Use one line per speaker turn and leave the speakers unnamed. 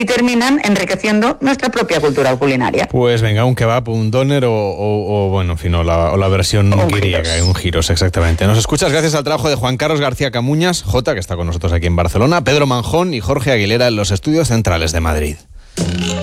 y terminan enriqueciendo nuestra propia cultura culinaria.
Pues venga, un kebab, un doner o bueno, en fin, o la versión griega, un gyros, exactamente. Nos escuchas gracias al trabajo de Juan Carlos García Camuñas, Jota, que está con nosotros aquí en Barcelona, Pedro Manjón y Jorge Aguilera en los estudios centrales de Madrid.